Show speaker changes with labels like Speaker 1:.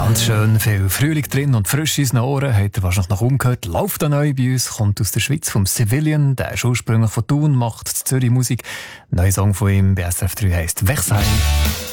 Speaker 1: Ganz schön viel Frühling drin und frisch in unseren Ohren. Habt ihr wahrscheinlich noch umgehört. Läuft da neu bei uns, kommt aus der Schweiz vom Civilian. Der ist ursprünglich von Thun, macht Zürich Musik. Neuer Song von ihm bei SRF 3 heisst «Wechsheim».